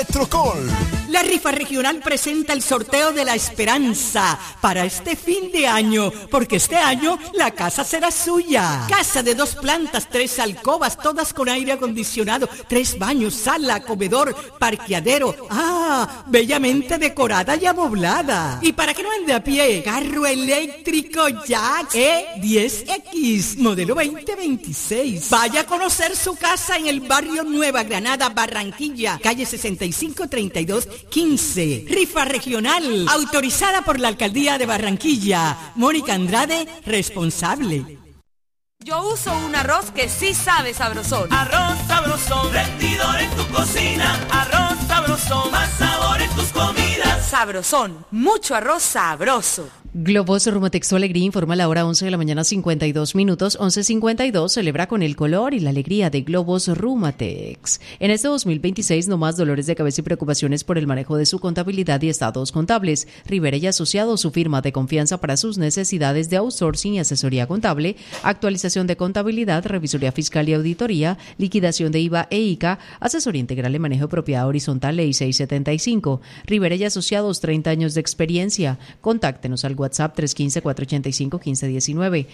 Electrocol. La rifa regional presenta el sorteo de la esperanza para este fin de año, porque este año la casa será suya. Casa de 2 plantas, 3 alcobas, todas con aire acondicionado, 3 baños, sala, comedor, parqueadero. Bellamente decorada y amoblada. Y para que no ande a pie, carro eléctrico Jax E10X, modelo 2026. Vaya a conocer su casa en el barrio Nueva Granada, Barranquilla, calle 653215. Rifa regional, autorizada por la Alcaldía de Barranquilla. Mónica Andrade, responsable. Yo uso un arroz que sí sabe sabrosón. Arroz sabrosón, rendidor en tu cocina. Arroz sabrosón, más sabor en tus comidas. Sabrosón, mucho arroz sabroso. Globos Rumatex Tu Alegría informa a la hora 11 de la mañana 52 minutos. 11:52 celebra con el color y la alegría de Globos Rumatex. En este 2026 no más dolores de cabeza y preocupaciones por el manejo de su contabilidad y estados contables. Rivera y Asociados, su firma de confianza para sus necesidades de outsourcing y asesoría contable, actualización de contabilidad, revisoría fiscal y auditoría, liquidación de IVA e ICA, asesoría integral en manejo de propiedad horizontal, ley 675. Rivera y Asociados, 30 años de experiencia. Contáctenos al WhatsApp 315-485-1519,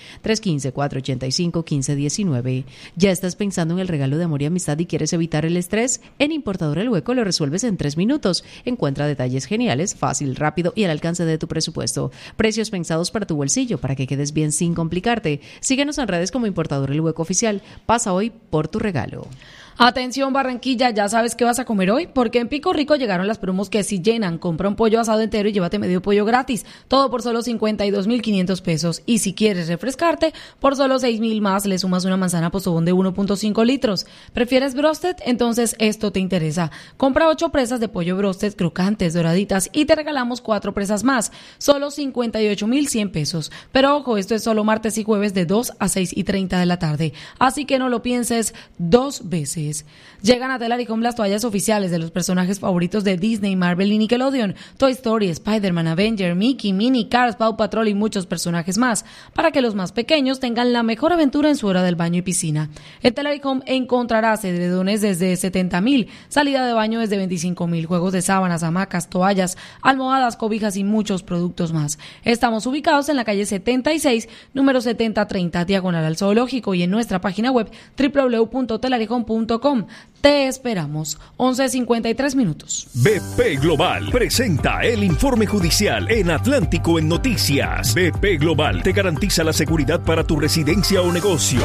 315-485-1519. ¿Ya estás pensando en el regalo de amor y amistad y quieres evitar el estrés? En Importador El Hueco lo resuelves en 3 minutos. Encuentra detalles geniales, fácil, rápido y al alcance de tu presupuesto. Precios pensados para tu bolsillo, para que quedes bien sin complicarte. Síguenos en redes como Importador El Hueco Oficial. Pasa hoy por tu regalo. Atención Barranquilla, ¿ya sabes qué vas a comer hoy? Porque en Pico Rico llegaron las promos que si llenan, compra un pollo asado entero y llévate medio pollo gratis. Todo por solo 52.500 pesos. Y si quieres refrescarte, por solo 6.000 más le sumas una manzana Postobón de 1.5 litros. ¿Prefieres brosted? Entonces esto te interesa. Compra 8 presas de pollo brosted crocantes, doraditas y te regalamos 4 presas más. Solo 58.100 pesos. Pero ojo, esto es solo martes y jueves de 2 a 6:30 de la tarde. Así que no lo pienses 2 veces. Llegan a Telar y Home las toallas oficiales de los personajes favoritos de Disney, Marvel y Nickelodeon, Toy Story, Spider-Man, Avenger, Mickey, Minnie, Cars, Paw Patrol y muchos personajes más, para que los más pequeños tengan la mejor aventura en su hora del baño y piscina. En Telar y Home encontrarás edredones desde 70.000, salida de baño desde 25.000, juegos de sábanas, hamacas, toallas, almohadas, cobijas y muchos productos más. Estamos ubicados en la calle 76, número 7030, diagonal al Zoológico, y en nuestra página web www.telaryhome.com. Te esperamos. 11:53 minutos. BP Global presenta el informe judicial en Atlántico en Noticias. BP Global te garantiza la seguridad para tu residencia o negocio.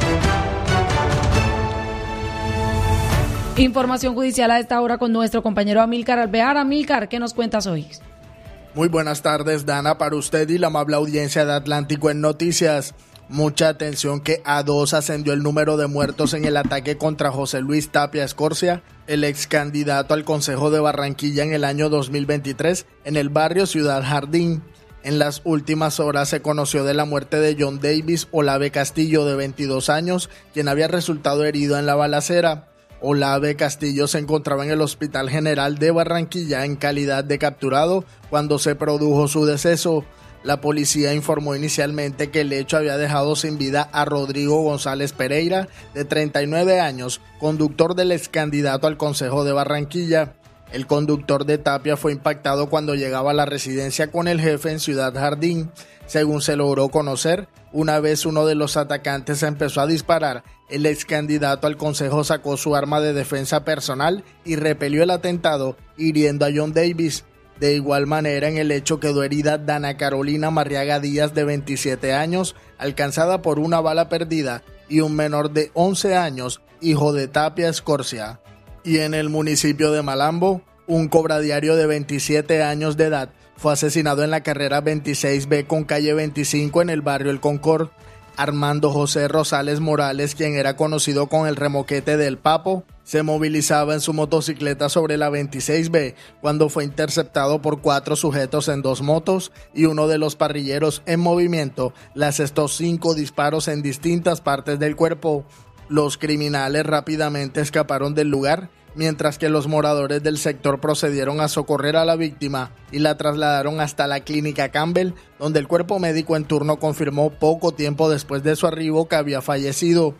Información judicial a esta hora con nuestro compañero Amílcar Alvear. Amílcar, ¿qué nos cuentas hoy? Muy buenas tardes, Dana, para usted y la amable audiencia de Atlántico en Noticias. Mucha atención que a 2 ascendió el número de muertos en el ataque contra José Luis Tapia Escorcia, el ex candidato al Consejo de Barranquilla en el año 2023 en el barrio Ciudad Jardín. En las últimas horas se conoció de la muerte de John Davis Olave Castillo, de 22 años, quien había resultado herido en la balacera. Olave Castillo se encontraba en el Hospital General de Barranquilla en calidad de capturado cuando se produjo su deceso. La policía informó inicialmente que el hecho había dejado sin vida a Rodrigo González Pereira, de 39 años, conductor del ex candidato al Consejo de Barranquilla. El conductor de Tapia fue impactado cuando llegaba a la residencia con el jefe en Ciudad Jardín. Según se logró conocer, una vez uno de los atacantes empezó a disparar, el ex candidato al Consejo sacó su arma de defensa personal y repelió el atentado, hiriendo a John Davis. De igual manera, en el hecho quedó herida Dana Carolina Marriaga Díaz, de 27 años, alcanzada por una bala perdida, y un menor de 11 años, hijo de Tapia Escorcia. Y en el municipio de Malambo, un cobradiario de 27 años de edad fue asesinado en la carrera 26B con calle 25 en el barrio El Concord. Armando José Rosales Morales, quien era conocido con el remoquete del Papo, se movilizaba en su motocicleta sobre la 26B cuando fue interceptado por 4 sujetos en 2 motos, y uno de los parrilleros en movimiento le asestó 5 disparos en distintas partes del cuerpo. Los criminales rápidamente escaparon del lugar, mientras que los moradores del sector procedieron a socorrer a la víctima y la trasladaron hasta la clínica Campbell, donde el cuerpo médico en turno confirmó poco tiempo después de su arribo que había fallecido.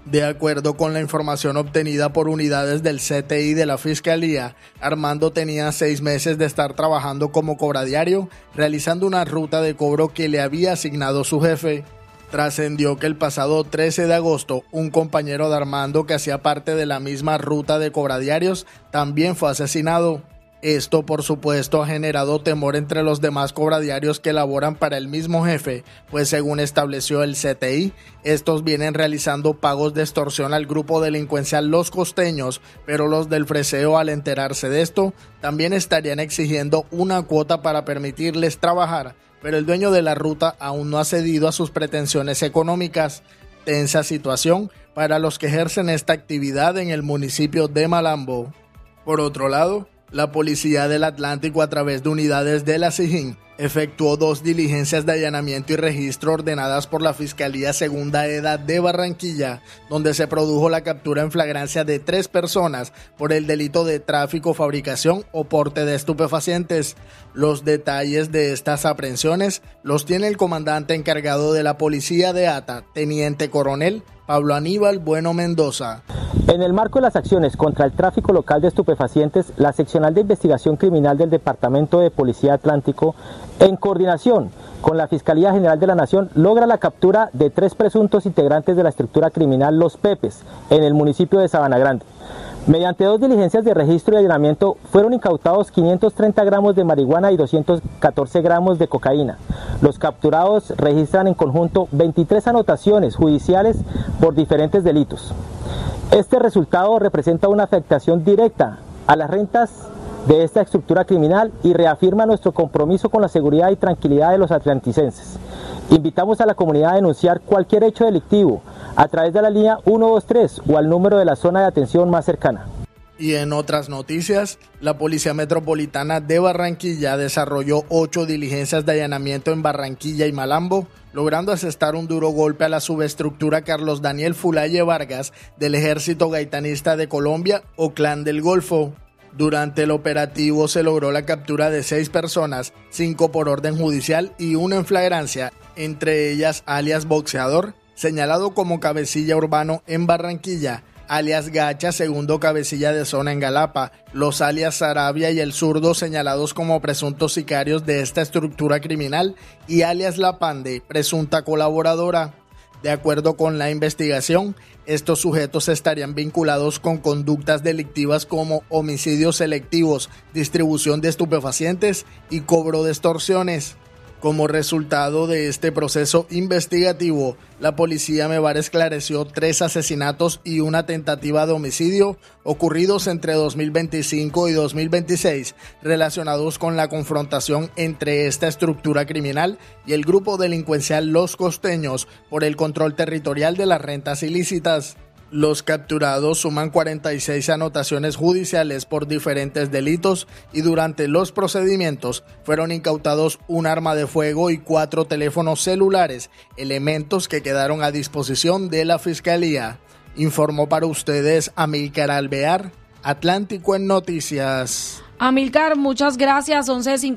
De acuerdo con la información obtenida por unidades del CTI de la Fiscalía, Armando tenía 6 meses de estar trabajando como cobradiario, realizando una ruta de cobro que le había asignado su jefe. Trascendió que el pasado 13 de agosto, un compañero de Armando que hacía parte de la misma ruta de cobradiarios también fue asesinado. Esto, por supuesto, ha generado temor entre los demás cobradiarios que laboran para el mismo jefe, pues según estableció el CTI, estos vienen realizando pagos de extorsión al grupo delincuencial Los Costeños, pero los del Freseo, al enterarse de esto, también estarían exigiendo una cuota para permitirles trabajar, pero el dueño de la ruta aún no ha cedido a sus pretensiones económicas. Tensa situación para los que ejercen esta actividad en el municipio de Malambo. Por otro lado, la Policía del Atlántico, a través de unidades de la SIJIN, efectuó 2 diligencias de allanamiento y registro ordenadas por la Fiscalía Segunda Edad de Barranquilla, donde se produjo la captura en flagrancia de 3 personas por el delito de tráfico, fabricación o porte de estupefacientes. Los detalles de estas aprehensiones los tiene el comandante encargado de la Policía de ATA, Teniente Coronel Pablo Aníbal Bueno Mendoza. En el marco de las acciones contra el tráfico local de estupefacientes, la Seccional de Investigación Criminal del Departamento de Policía Atlántico, en coordinación con la Fiscalía General de la Nación, logra la captura de 3 presuntos integrantes de la estructura criminal Los Pepes, en el municipio de Sabana Grande. Mediante 2 diligencias de registro y allanamiento fueron incautados 530 gramos de marihuana y 214 gramos de cocaína. Los capturados registran en conjunto 23 anotaciones judiciales por diferentes delitos. Este resultado representa una afectación directa a las rentas de esta estructura criminal y reafirma nuestro compromiso con la seguridad y tranquilidad de los atlanticenses. Invitamos a la comunidad a denunciar cualquier hecho delictivo a través de la línea 123 o al número de la zona de atención más cercana. Y en otras noticias, la Policía Metropolitana de Barranquilla desarrolló 8 diligencias de allanamiento en Barranquilla y Malambo, logrando asestar un duro golpe a la subestructura Carlos Daniel Fulaye Vargas del Ejército Gaitanista de Colombia o Clan del Golfo. Durante el operativo se logró la captura de 6 personas, 5 por orden judicial y 1 en flagrancia, entre ellas alias Boxeador, señalado como cabecilla urbano en Barranquilla, alias Gacha, segundo cabecilla de zona en Galapa, los alias Sarabia y el Zurdo, señalados como presuntos sicarios de esta estructura criminal, y alias La Pande, presunta colaboradora. De acuerdo con la investigación, estos sujetos estarían vinculados con conductas delictivas como homicidios selectivos, distribución de estupefacientes y cobro de extorsiones. Como resultado de este proceso investigativo, la policía Mevar esclareció 3 asesinatos y una tentativa de homicidio ocurridos entre 2025 y 2026, relacionados con la confrontación entre esta estructura criminal y el grupo delincuencial Los Costeños por el control territorial de las rentas ilícitas. Los capturados suman 46 anotaciones judiciales por diferentes delitos y durante los procedimientos fueron incautados un arma de fuego y 4 teléfonos celulares, elementos que quedaron a disposición de la Fiscalía. Informó para ustedes Amílcar Alvear, Atlántico en Noticias. Amílcar, muchas gracias.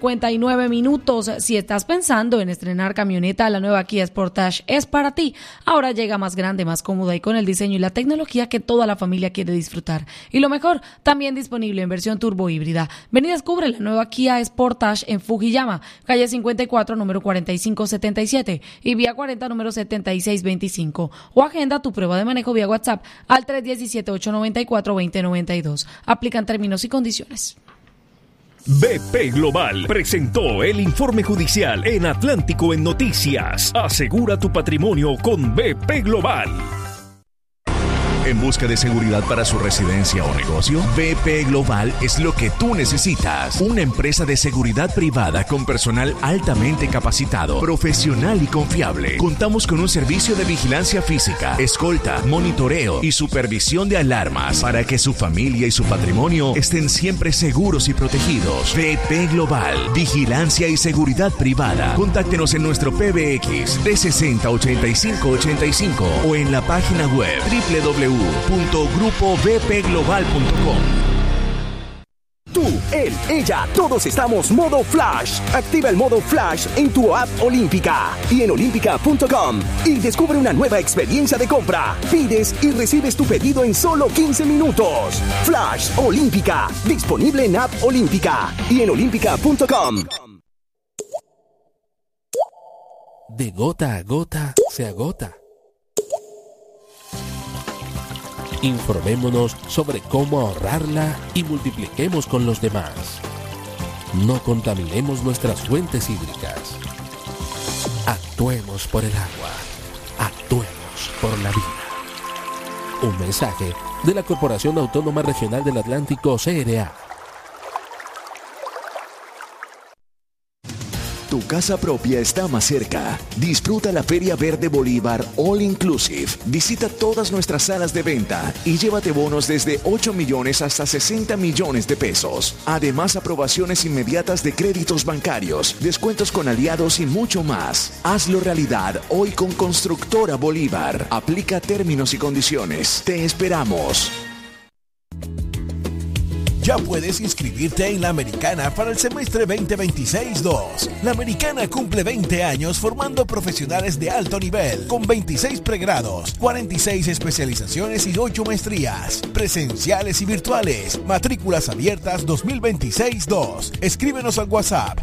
11:59. Si estás pensando en estrenar camioneta, la nueva Kia Sportage es para ti. Ahora llega más grande, más cómoda y con el diseño y la tecnología que toda la familia quiere disfrutar. Y lo mejor, también disponible en versión turbo híbrida. Ven y descubre la nueva Kia Sportage en Fujiyama, calle 54, número 4577 y vía 40, número 7625. O agenda tu prueba de manejo vía WhatsApp al 317-894-2092. Aplican términos y condiciones. BP Global presentó el informe judicial en Atlántico en Noticias. Asegura tu patrimonio con BP Global. ¿En busca de seguridad para su residencia o negocio? BP Global es lo que tú necesitas. Una empresa de seguridad privada con personal altamente capacitado, profesional y confiable. Contamos con un servicio de vigilancia física, escolta, monitoreo y supervisión de alarmas para que su familia y su patrimonio estén siempre seguros y protegidos. BP Global, vigilancia y seguridad privada. Contáctenos en nuestro PBX 360-8585 o en la página web www.grupobpglobal.com. Tu él, ella, todos estamos modo Flash. Activa el modo Flash en tu app Olímpica y en olímpica.com y descubre una nueva experiencia de compra. Pides y recibes tu pedido en solo 15 minutos. Flash Olímpica, disponible en app Olímpica y en olímpica.com. De gota a gota se agota. Informémonos sobre cómo ahorrarla y multipliquemos con los demás. No contaminemos nuestras fuentes hídricas. Actuemos por el agua. Actuemos por la vida. Un mensaje de la Corporación Autónoma Regional del Atlántico, CRA. Tu casa propia está más cerca. Disfruta la Feria Verde Bolívar All Inclusive. Visita todas nuestras salas de venta y llévate bonos desde 8 millones hasta 60 millones de pesos. Además, aprobaciones inmediatas de créditos bancarios, descuentos con aliados y mucho más. Hazlo realidad hoy con Constructora Bolívar. Aplica términos y condiciones. Te esperamos. Ya puedes inscribirte en la Americana para el semestre 2026-2. La Americana cumple 20 años formando profesionales de alto nivel, con 26 pregrados, 46 especializaciones y 8 maestrías, presenciales y virtuales. Matrículas abiertas 2026-2. Escríbenos al WhatsApp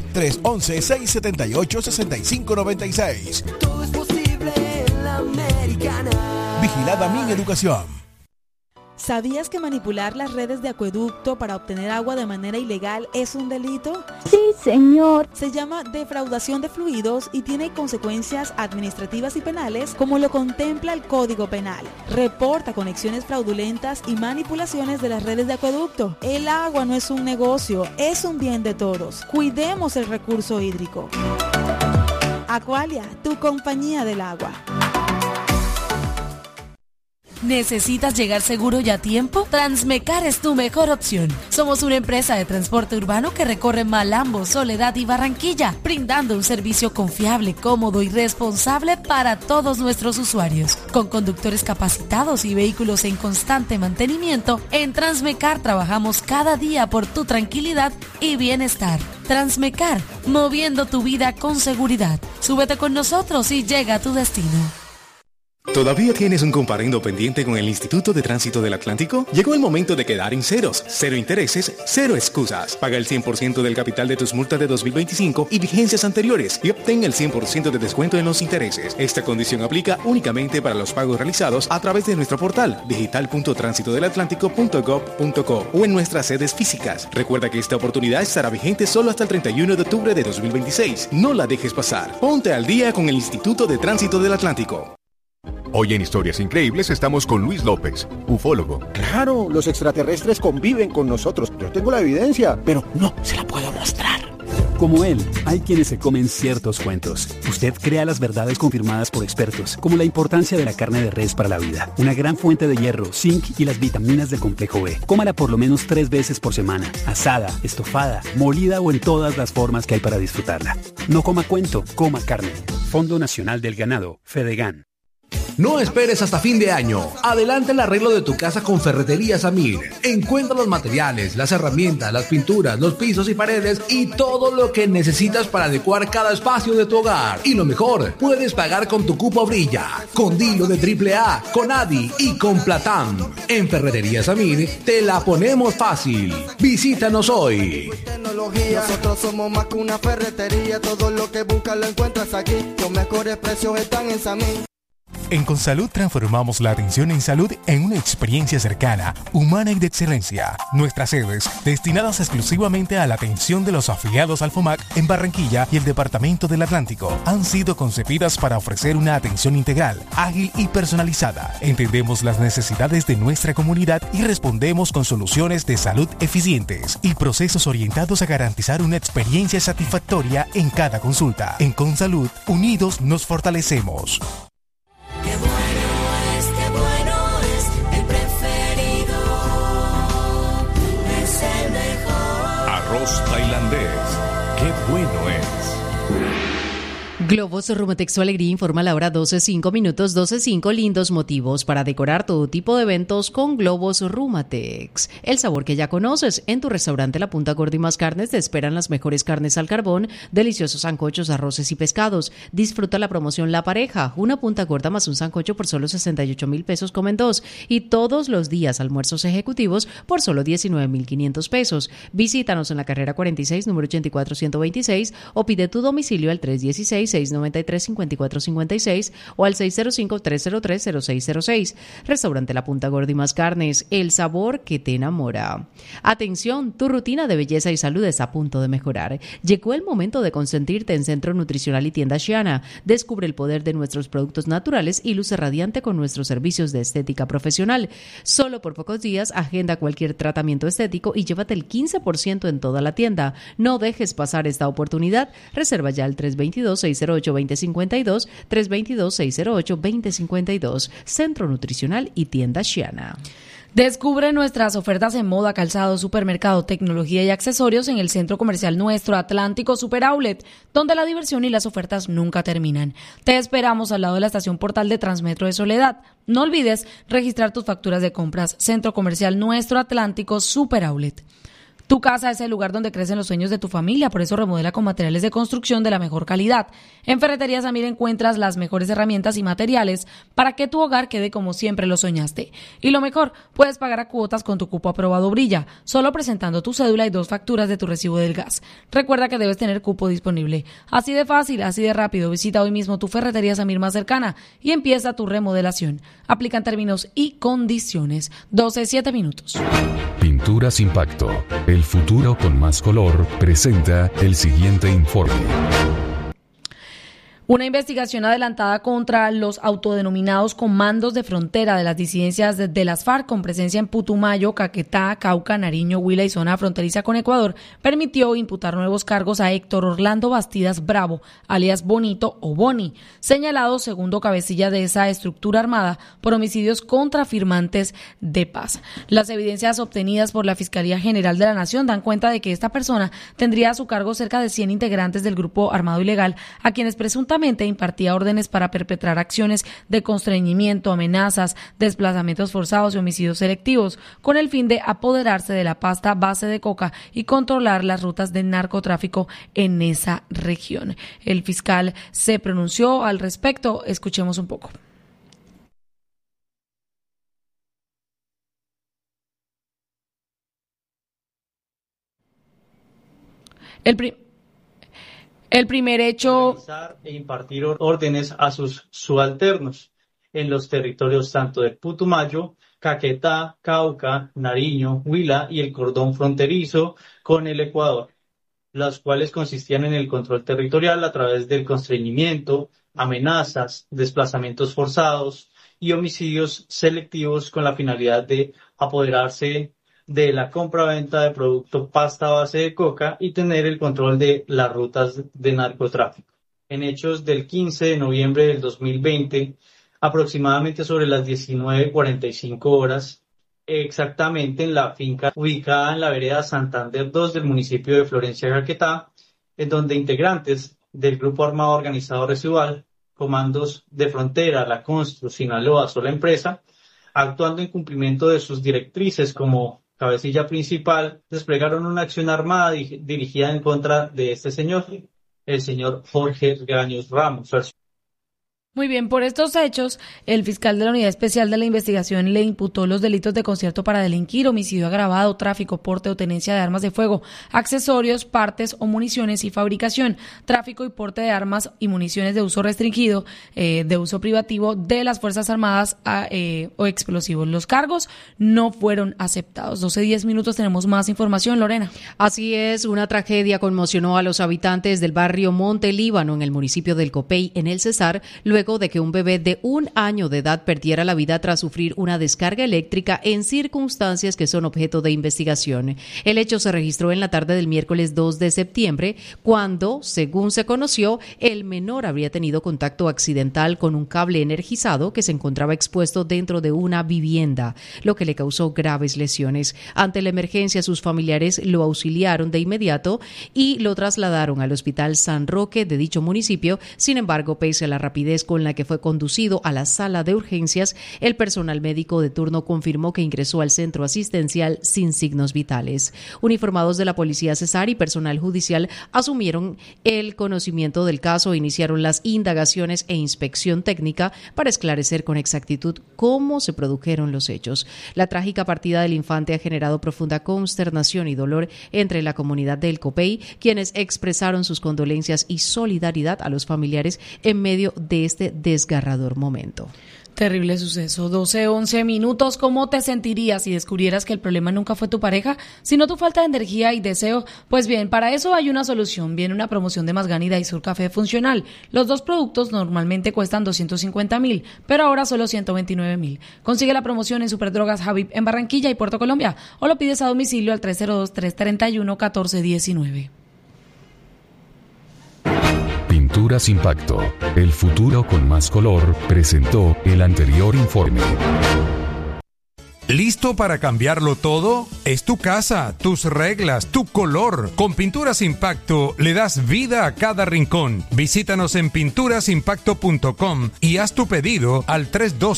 311-678-6596. Todo es posible en la Americana. Vigilada Mineducación. ¿Sabías que manipular las redes de acueducto para obtener agua de manera ilegal es un delito? Sí, señor. Se llama defraudación de fluidos y tiene consecuencias administrativas y penales como lo contempla el Código Penal. Reporta conexiones fraudulentas y manipulaciones de las redes de acueducto. El agua no es un negocio, es un bien de todos. Cuidemos el recurso hídrico. Aqualia, tu compañía del agua. ¿Necesitas llegar seguro y a tiempo? Transmecar es tu mejor opción. Somos una empresa de transporte urbano que recorre Malambo, Soledad y Barranquilla, brindando un servicio confiable, cómodo y responsable para todos nuestros usuarios. Con conductores capacitados y vehículos en constante mantenimiento, en Transmecar trabajamos cada día por tu tranquilidad y bienestar. Transmecar, moviendo tu vida con seguridad. Súbete con nosotros y llega a tu destino. ¿Todavía tienes un comparendo pendiente con el Instituto de Tránsito del Atlántico? Llegó el momento de quedar en ceros. Cero intereses, cero excusas. Paga el 100% del capital de tus multas de 2025 y vigencias anteriores y obtén el 100% de descuento en los intereses. Esta condición aplica únicamente para los pagos realizados a través de nuestro portal digital.transitodelatlántico.gov.co o en nuestras sedes físicas. Recuerda que esta oportunidad estará vigente solo hasta el 31 de octubre de 2026. No la dejes pasar. Ponte al día con el Instituto de Tránsito del Atlántico. Hoy en Historias Increíbles estamos con Luis López, ufólogo. Claro, los extraterrestres conviven con nosotros. Yo tengo la evidencia, pero no se la puedo mostrar. Como él, hay quienes se comen ciertos cuentos. Usted crea las verdades confirmadas por expertos, como la importancia de la carne de res para la vida, una gran fuente de hierro, zinc y las vitaminas del complejo B. Cómala por lo menos 3 veces por semana, asada, estofada, molida o en todas las formas que hay para disfrutarla. No coma cuento, coma carne. Fondo Nacional del Ganado, Fedegan. No esperes hasta fin de año. Adelanta el arreglo de tu casa con Ferretería Samir. Encuentra los materiales, las herramientas, las pinturas, los pisos y paredes y todo lo que necesitas para adecuar cada espacio de tu hogar. Y lo mejor, puedes pagar con tu cupo Brilla, con Dilo de AAA, con Adi y con Platán. En Ferretería Samir te la ponemos fácil. Visítanos hoy. Nosotros somos más que una ferretería. Todo lo que buscas lo encuentras aquí. Los mejores precios están en Samir. En Consalud transformamos la atención en salud en una experiencia cercana, humana y de excelencia. Nuestras sedes, destinadas exclusivamente a la atención de los afiliados al FOMAC en Barranquilla y el Departamento del Atlántico, han sido concebidas para ofrecer una atención integral, ágil y personalizada. Entendemos las necesidades de nuestra comunidad y respondemos con soluciones de salud eficientes y procesos orientados a garantizar una experiencia satisfactoria en cada consulta. En Consalud, unidos nos fortalecemos. Qué bueno es, el preferido, es el mejor. Arroz tailandés, qué bueno es. Globos Rumatex Alegría informa la hora 12:05 minutos, 12:05. Lindos motivos para decorar todo tipo de eventos con Globos Rumatex. El sabor que ya conoces. En tu restaurante La Punta Gorda y Más Carnes te esperan las mejores carnes al carbón, deliciosos sancochos, arroces y pescados. Disfruta la promoción La Pareja, una punta gorda más un sancocho por solo 68,000 pesos, comen dos. Y todos los días almuerzos ejecutivos por solo 19,500 pesos. Visítanos en la carrera 46, número 84126 o pide tu domicilio al 316-693-5456 o al 605-303-0606. Restaurante La Punta Gorda y Más Carnes, el sabor que te enamora. Atención, tu rutina de belleza y salud está a punto de mejorar. Llegó el momento de consentirte en Centro Nutricional y Tienda Shiana. Descubre el poder de nuestros productos naturales y luce radiante con nuestros servicios de estética profesional. Solo por pocos días agenda cualquier tratamiento estético y llévate el 15% en toda la tienda. No dejes pasar esta oportunidad. Reserva ya al 322-608-2052, 322-608-2052. Centro Nutricional y Tienda Shiana. Descubre nuestras ofertas en moda, calzado, supermercado, tecnología y accesorios en el Centro Comercial Nuestro Atlántico Super Outlet, donde la diversión y las ofertas nunca terminan. Te esperamos al lado de la estación Portal de Transmetro de Soledad. No olvides registrar tus facturas de compras. Centro Comercial Nuestro Atlántico Super Outlet. Tu casa es el lugar donde crecen los sueños de tu familia, por eso remodela con materiales de construcción de la mejor calidad. En Ferretería Samir encuentras las mejores herramientas y materiales para que tu hogar quede como siempre lo soñaste. Y lo mejor, puedes pagar a cuotas con tu cupo aprobado Brilla, solo presentando tu cédula y 2 facturas de tu recibo del gas. Recuerda que debes tener cupo disponible. Así de fácil, así de rápido. Visita hoy mismo tu Ferretería Samir más cercana y empieza tu remodelación. Aplican términos y condiciones. 12:07 minutos. Pinturas Impacto, el futuro con más color, presenta el siguiente informe. Una investigación adelantada contra los autodenominados comandos de frontera de las disidencias de las FARC con presencia en Putumayo, Caquetá, Cauca, Nariño, Huila y zona fronteriza con Ecuador permitió imputar nuevos cargos a Héctor Orlando Bastidas Bravo, alias Bonito o Boni, señalado segundo cabecilla de esa estructura armada por homicidios contra firmantes de paz. Las evidencias obtenidas por la Fiscalía General de la Nación dan cuenta de que esta persona tendría a su cargo cerca de 100 integrantes del grupo armado ilegal a quienes presuntamente impartía órdenes para perpetrar acciones de constreñimiento, amenazas, desplazamientos forzados y homicidios selectivos, con el fin de apoderarse de la pasta base de coca y controlar las rutas de narcotráfico en esa región. El fiscal se pronunció al respecto. Escuchemos un poco. El primer hecho... Organizar e impartir órdenes a sus subalternos en los territorios tanto de Putumayo, Caquetá, Cauca, Nariño, Huila y el cordón fronterizo con el Ecuador, las cuales consistían en el control territorial a través del constreñimiento, amenazas, desplazamientos forzados y homicidios selectivos con la finalidad de apoderarse de la compra-venta de producto pasta base de coca y tener el control de las rutas de narcotráfico. En hechos del 15 de noviembre del 2020, aproximadamente sobre las 19:45 horas, exactamente en la finca ubicada en la vereda Santander 2 del municipio de Florencia, Caquetá, en donde integrantes del Grupo Armado Organizado Residual, Comandos de Frontera, La Constru, Sinaloa, Sola Empresa, actuando en cumplimiento de sus directrices como cabecilla principal, desplegaron una acción armada dirigida en contra de este señor, el señor Jorge Gaños Ramos. Muy bien, por estos hechos, el fiscal de la Unidad Especial de la Investigación le imputó los delitos de concierto para delinquir, homicidio agravado, tráfico, porte o tenencia de armas de fuego, accesorios, partes o municiones y fabricación, tráfico y porte de armas y municiones de uso restringido, de uso privativo de las Fuerzas Armadas o explosivos. Los cargos no fueron aceptados. 12:10 minutos, tenemos más información, Lorena. Así es, una tragedia conmocionó a los habitantes del barrio Monte Líbano en el municipio del Copey, en el Cesar, luego luego de que un bebé de 1 año de edad perdiera la vida tras sufrir una descarga eléctrica en circunstancias que son objeto de investigación. El hecho se registró en la tarde del miércoles 2 de septiembre, cuando, según se conoció, el menor habría tenido contacto accidental con un cable energizado que se encontraba expuesto dentro de una vivienda, lo que le causó graves lesiones. Ante la emergencia, sus familiares lo auxiliaron de inmediato y lo trasladaron al Hospital San Roque de dicho municipio. Sin embargo, pese a la rapidez con la que fue conducido a la sala de urgencias, el personal médico de turno confirmó que ingresó al centro asistencial sin signos vitales. Uniformados de la Policía Cesar y personal judicial asumieron el conocimiento del caso e iniciaron las indagaciones e inspección técnica para esclarecer con exactitud cómo se produjeron los hechos. La trágica partida del infante ha generado profunda consternación y dolor entre la comunidad del Copey, quienes expresaron sus condolencias y solidaridad a los familiares en medio de este desgarrador momento. Terrible suceso. 12:11 minutos. ¿Cómo te sentirías si descubrieras que el problema nunca fue tu pareja, sino tu falta de energía y deseo? Pues bien, para eso hay una solución. Viene una promoción de Masgani y Daisur Café Funcional. Los dos productos normalmente cuestan 250.000, pero ahora solo 129.000. Consigue la promoción en Superdrogas Javip en Barranquilla y Puerto Colombia, o lo pides a domicilio al 302-331-1419. Pinturas Impacto, el futuro con más color, presentó el anterior informe. ¿Listo para cambiarlo todo? Es tu casa, tus reglas, tu color. Con Pinturas Impacto le das vida a cada rincón. Visítanos en pinturasimpacto.com y haz tu pedido al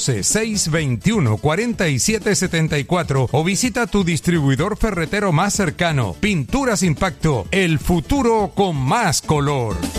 312-621-4774 o visita tu distribuidor ferretero más cercano. Pinturas Impacto, el futuro con más color.